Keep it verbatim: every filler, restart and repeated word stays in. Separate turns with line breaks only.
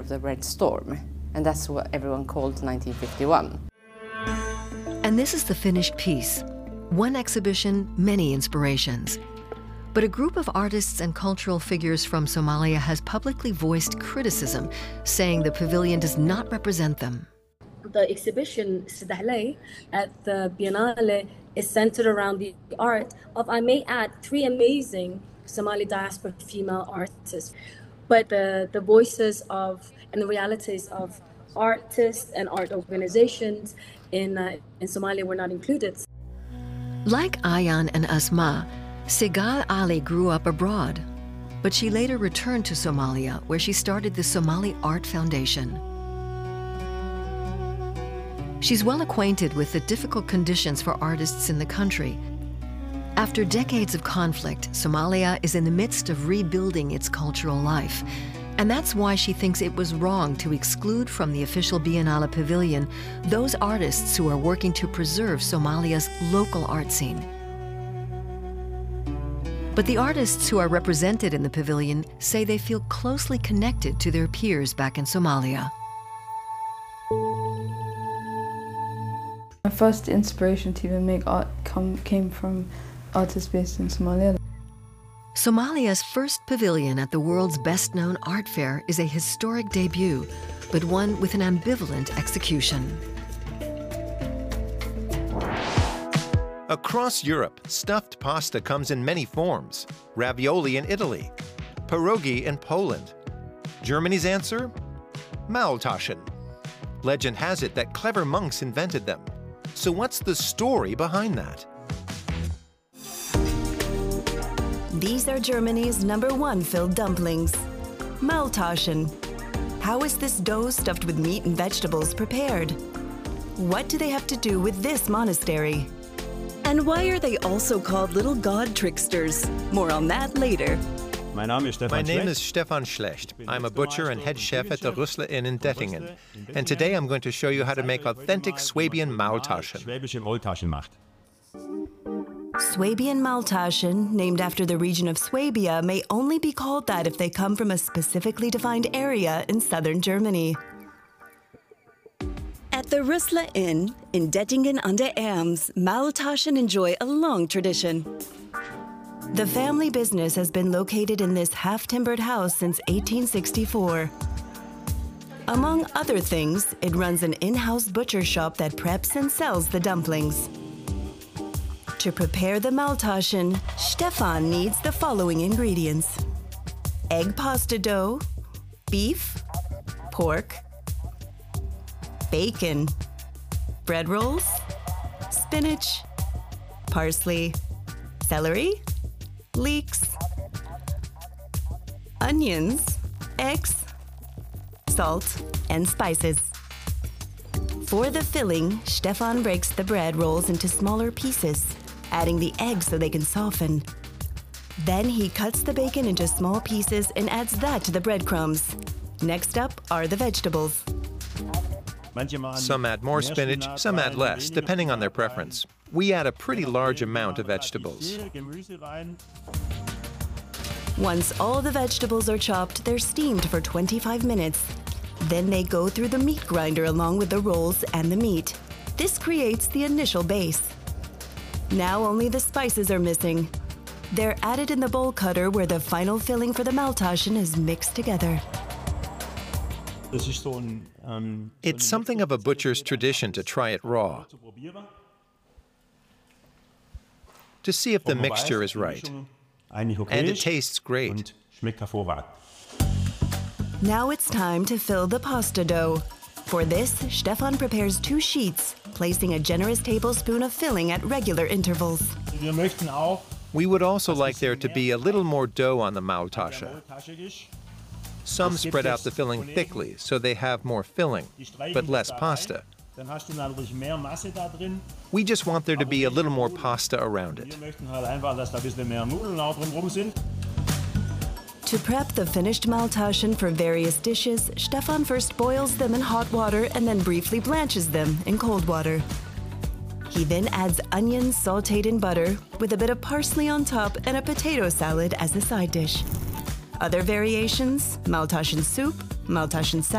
the Red Storm, and that's what everyone called nineteen fifty-one.
And this is the finished piece. One exhibition, many inspirations. But a group of artists and cultural figures from Somalia has publicly voiced criticism, saying the pavilion does not represent them.
The exhibition Sidahlay at the Biennale is centered around the art of, I may add, three amazing Somali diaspora female artists. But the, the voices of and the realities of artists and art organizations in, uh, in Somalia were not included.
Like Ayan and Asma, Sigal Ali grew up abroad, but she later returned to Somalia, where she started the Somali Art Foundation. She's well acquainted with the difficult conditions for artists in the country. After decades of conflict, Somalia is in the midst of rebuilding its cultural life, and that's why she thinks it was wrong to exclude from the official Biennale Pavilion those artists who are working to preserve Somalia's local art scene. But the artists who are represented in the pavilion say they feel closely connected to their peers back in Somalia.
My first inspiration to even make art come, came from artists based in Somalia.
Somalia's first pavilion at the world's best-known art fair is a historic debut, but one with an ambivalent execution.
Across Europe, stuffed pasta comes in many forms. Ravioli in Italy, pierogi in Poland. Germany's answer? Maultaschen. Legend has it that clever monks invented them. So what's the story behind that?
These are Germany's number one filled dumplings, Maultaschen. How is this dough stuffed with meat and vegetables prepared? What do they have to do with this monastery? And why are they also called little god tricksters? More on that later.
My name is Stefan Schlecht. I'm a butcher and head chef at the Rüssler Inn in Dettingen. And today I'm going to show you how to make authentic Swabian Maultaschen.
Swabian Maultaschen, named after the region of Swabia, may only be called that if they come from a specifically defined area in southern Germany. At the Rüssler Inn in Dettingen an der Erms, Maultaschen enjoy a long tradition. The family business has been located in this half-timbered house since eighteen sixty-four. Among other things, it runs an in-house butcher shop that preps and sells the dumplings. To prepare the Maultaschen, Stefan needs the following ingredients: egg pasta dough, beef, pork, bacon, bread rolls, spinach, parsley, celery, leeks, onions, eggs, salt, and spices. For the filling, Stefan breaks the bread rolls into smaller pieces, adding the eggs so they can soften. Then he cuts the bacon into small pieces and adds that to the breadcrumbs. Next up are the vegetables.
Some add more spinach, some add less, depending on their preference. We add a pretty large amount of vegetables.
Once all the vegetables are chopped, they're steamed for twenty-five minutes. Then they go through the meat grinder along with the rolls and the meat. This creates the initial base. Now only the spices are missing. They're added in the bowl cutter where the final filling for the Maultaschen is mixed together.
It's something of a butcher's tradition to try it raw, to see if the mixture is right. And it tastes great.
Now it's time to fill the pasta dough. For this, Stefan prepares two sheets, placing a generous tablespoon of filling at regular intervals.
We would also like there to be a little more dough on the Maultaschen. Some spread out the filling thickly, so they have more filling, but less pasta. We just want there to be a little more pasta around it.
To prep the finished Maultaschen for various dishes, Stefan first boils them in hot water and then briefly blanches them in cold water. He then adds onions sautéed in butter with a bit of parsley on top and a potato salad as a side dish. Other variations: Maultaschen soup, Maultaschen salad,